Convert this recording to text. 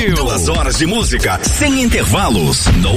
Brasil. 2 horas de música sem intervalos. No